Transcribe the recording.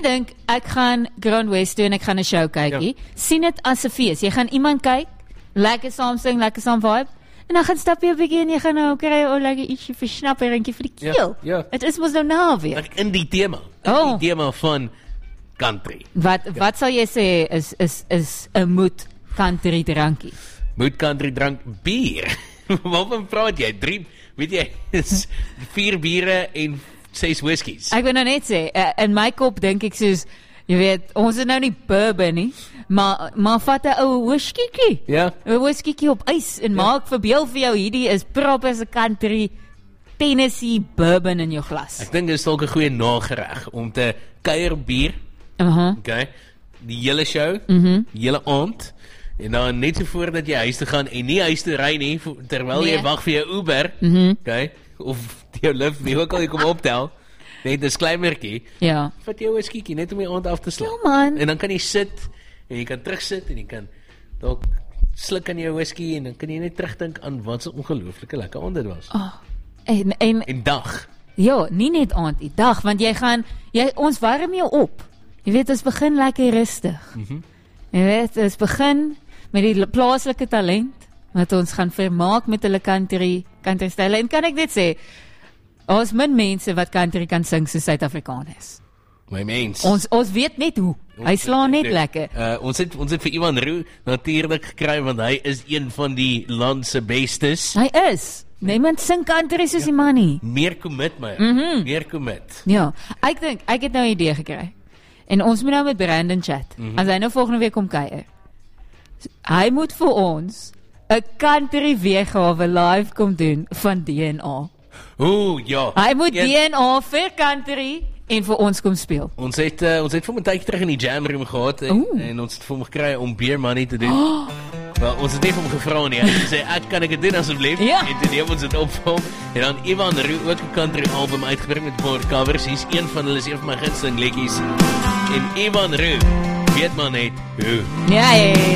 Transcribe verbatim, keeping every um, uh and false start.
dink, ek gaan Grand West toe en ek gaan 'n show kykie. Ja. Sien dit as 'n fees. Jy gaan iemand kyk, lekker saam sing, lekker saam vibe, en dan gaan stap jy 'n bietjie en jy gaan nou kry o lekker ietsie versnap en rentjie vir die keel. Ja, ja. Dit is mos nou naweek. Like in die tema. In Oh. die tema van country. Wat ja. wat sal jy sê is is is 'n moed country drankie? Moed country drank bier. Waarvan praat jy? Drie, weet jy, is vier biere en ses whiskies. Ek wil nou net sê, uh, in my kop dink ek soos, jy weet, ons is nou nie bourbon nie, maar maar vat 'n ou whiskiekie. Ja. 'n whiskiekie op ys en ja. maak verbeel vir jou hierdie is prop as 'n country Tennessee bourbon in jou glas. Ek dink dit is dalk 'n goeie nagereg om te kuier bier. Uh-huh. Okay. Die hele show, Mhm. die hele aand. En dan net so voordat jy huis toe gaan en nie huis toe ry nie vo- terwyl Nee. jy wag vir jou Uber. Mhm. Okay. Of jou Lyft, wie ook al jy kom optel. Net 'n disclaimertjie. Ja. Vat jou 'n skiekie net om die aand af te slaap. Ja, man. En dan kan jy sit en jy kan terugsit en jy kan dalk sluk aan jou whisky en dan kan jy net terugdink aan wat 'n ongelooflike lekker aand dit was. Oh. En en En dag. ja, nie net aand die dag, want jy gaan jy ons warm jou op. Jy weet ons begin lekker rustig. Mhm. Jy weet ons begin met die plaaslike talent wat ons gaan vermaak met hulle country country style. En kan ek dit sê, ons min mense wat country kan sing soos Suid-Afrikaners. My mens. Ons ons weet net hoe. Hy slaan net lekker. Uh, ons het ons het vir Ivan Roux natuurlik gekry want hy is een van die land se bestes. Hy is. Niemand sing country soos die man nie. Meer commit my. Mhm. Meer commit. Ja, ek dink ek het nou 'n idee gekry. En ons moet nou met Brandon chat. Mm-hmm. As hy nou volgende week kom kuier. Hy moet vir ons 'n country weergawe live kom doen van D N A. Ooh, ja. Hy moet Ja, D N A vir country en vir ons kom speel. Ons het uh, ons het vir 'n tydjie terug in die jam room gehad en, Oeh. en ons het vir hom gekry om Beer Money te doen. Oh. Wel, ons het nie vir hom gevra nie. Hy het gesê ek kan ek dit doen asseblief. Ja. En toe neem ons dit op vir hom. En dan Ivan Roux ook 'n country album uitgebring met paar covers. Hier's een van hulle is een van my gunsteling liedjies. En Ivan Roux weet maar net hoe. Ja, ja, ja.